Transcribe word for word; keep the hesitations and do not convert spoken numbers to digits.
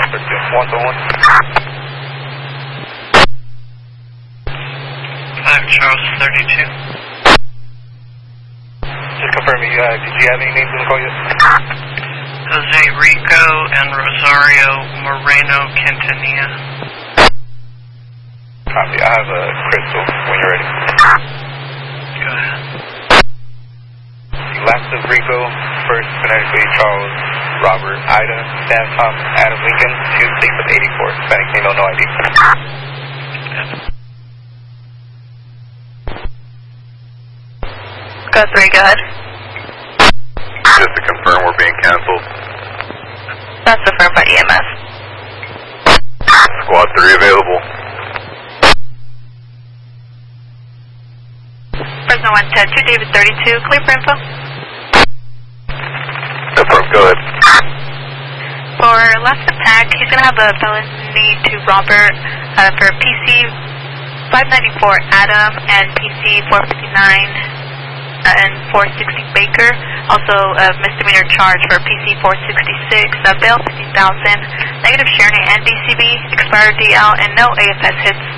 one to one. five Charles thirty-two. Just confirming, uh, did you have any names in the call yet? Jose Rico and Rosario Moreno Quintanilla. Copy. I have a uh, Crystal when you're ready. Go ahead. Last of Rico, first phonetically Charles, Robert, Ida, Sam Thomas, Adam Lincoln, two six of eighty-four. Hispanic female, no I D. Go three, go ahead. Just to confirm, we're being canceled. That's affirmed by E M S. Squad three available. Fresno one ten two, David thirty-two, clear for info. No problem, go ahead. For last attack, he's going to have a felony to Robert uh, for P C five ninety-four Adam and P C four fifty-nine uh, and four sixty Baker. Also a misdemeanor charge for P C four sixty-six, uh, bail fifty thousand, negative sharing and D C B, expired D L, and no A F S hits.